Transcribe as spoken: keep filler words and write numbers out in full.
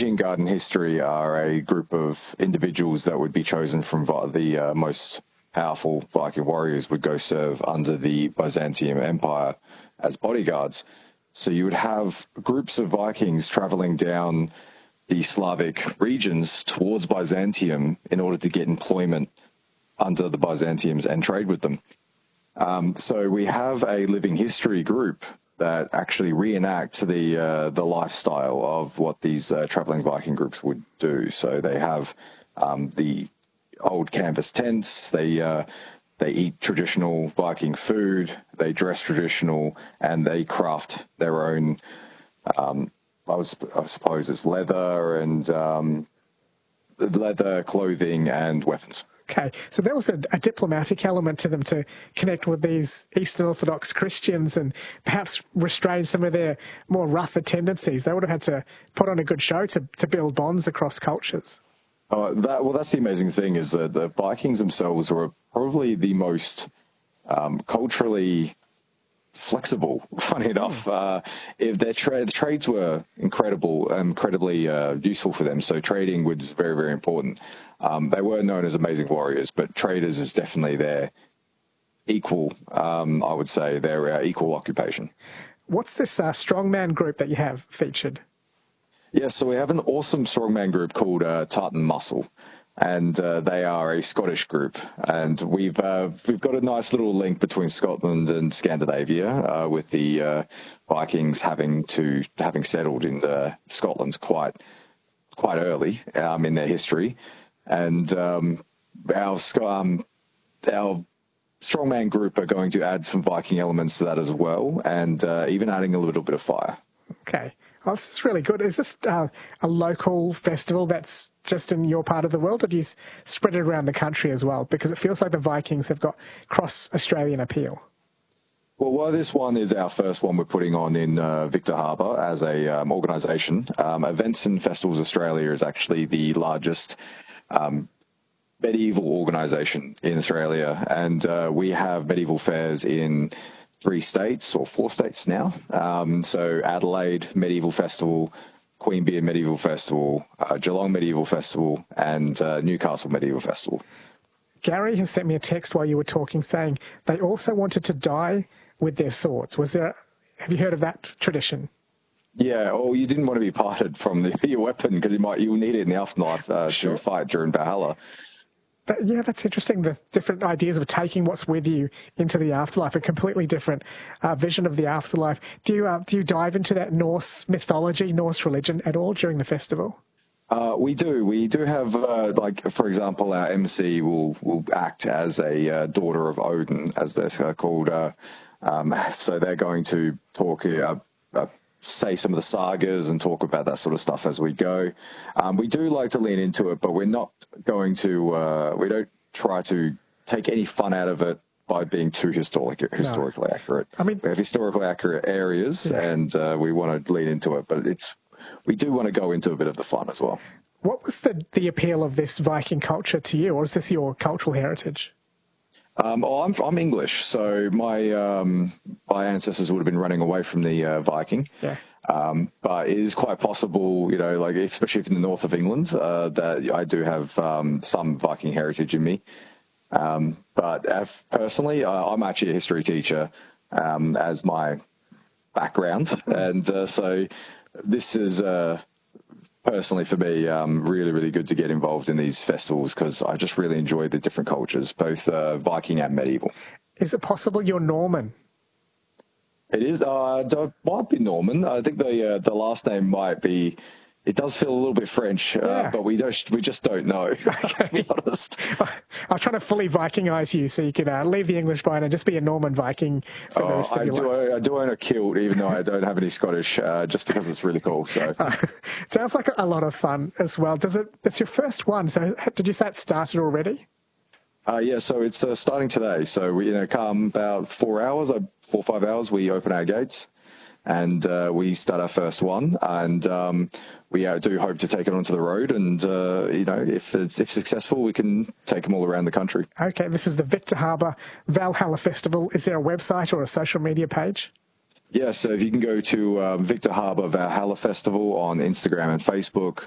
Jingard in history are a group of individuals that would be chosen from Vi- the uh, most powerful Viking warriors would go serve under the Byzantium Empire as bodyguards. So you would have groups of Vikings traveling down the Slavic regions towards Byzantium in order to get employment under the Byzantiums and trade with them. Um, so we have a living history group that actually reenact the uh, the lifestyle of what these uh, traveling Viking groups would do. So they have um, the old canvas tents. They uh, they eat traditional Viking food. They dress traditional, and they craft their own. Um, I, was, I suppose it's leather and um, leather clothing and weapons. Okay, so there was a, a diplomatic element to them to connect with these Eastern Orthodox Christians and perhaps restrain some of their more rougher tendencies. They would have had to put on a good show to, to build bonds across cultures. Uh, that, well, that's the amazing thing is that the Vikings themselves were probably the most um, culturally flexible, funny enough. Uh, if their tra- the trades were incredible, incredibly uh, useful for them. So trading was very, very important. Um, they were known as amazing warriors, but traders is definitely their equal, um, I would say, their uh, equal occupation. What's this uh, strongman group that you have featured? Yeah, so we have an awesome strongman group called uh, Tartan Muscle. And uh, they are a Scottish group, and we've uh, we've got a nice little link between Scotland and Scandinavia, uh, with the uh, Vikings having to having settled in the Scotland quite quite early um, in their history, and um, our um, our strongman group are going to add some Viking elements to that as well, and uh, even adding a little bit of fire. Okay. Well, this is really good. Is this uh, a local festival that's just in your part of the world, or do you spread it around the country as well? Because it feels like the Vikings have got cross-Australian appeal. Well, while this one is our first one we're putting on in uh, Victor Harbor as a um, organisation, um, Events and Festivals Australia is actually the largest um, medieval organisation in Australia, and uh, we have medieval fairs in three states or four states now. Um, so Adelaide Medieval Festival, Queanbeyan Medieval Festival, uh, Geelong Medieval Festival, and uh, Newcastle Medieval Festival. Gary has sent me a text while you were talking saying they also wanted to die with their swords. Was there? Have you heard of that tradition? Yeah, or you didn't want to be parted from the, your weapon because you might you'll need it in the afterlife uh, sure. to fight during Valhalla. But yeah, that's interesting. The different ideas of taking what's with you into the afterlife, a completely different uh, vision of the afterlife. Do you uh, do you dive into that Norse mythology, Norse religion at all during the festival? Uh, we do. We do have, uh, like, for example, our M C will will act as a uh, daughter of Odin, as they're called. Uh, um, so they're going to talk. Uh, uh, say some of the sagas and talk about that sort of stuff as we go. Um, we do like to lean into it, but we're not going to, uh, we don't try to take any fun out of it by being too historic, historically no. accurate. I mean, we have historically accurate areas yeah. and uh, we want to lean into it, but it's, we do want to go into a bit of the fun as well. What was the, the appeal of this Viking culture to you, or is this your cultural heritage? Um, oh, I'm I'm English, so my um, my ancestors would have been running away from the uh, Viking. Yeah. Um, but it is quite possible, you know, like especially in the north of England, uh, that I do have um, some Viking heritage in me. Um, but if, personally, uh, I'm actually a history teacher um, as my background, and uh, so this is. Uh, Personally, for me, um, really, really good to get involved in these festivals because I just really enjoy the different cultures, both uh, Viking and medieval. Is it possible you're Norman? It is. Uh, it might be Norman. I think the uh, the last name might be. It does feel a little bit French, uh, yeah. but we don't. We just don't know. Okay. To be honest, I was trying to fully Vikingize you so you could uh, leave the English behind and just be a Norman Viking for oh, the rest of I your do, life. I, I do own a kilt, even though I don't have any Scottish, uh, just because it's really cool. So uh, sounds like a lot of fun as well. Does it? It's your first one. So did you say it started already? Uh, yeah, so it's uh, starting today. So we, you know, come about four hours, uh, four or five hours, we open our gates. And uh, we start our first one, and um, we uh, do hope to take it onto the road. And uh, you know, if it's, if successful, we can take them all around the country. Okay, this is the Victor Harbor Valhalla Festival. Is there a website or a social media page? Yeah, so if you can go to uh, Victor Harbor Valhalla Festival on Instagram and Facebook,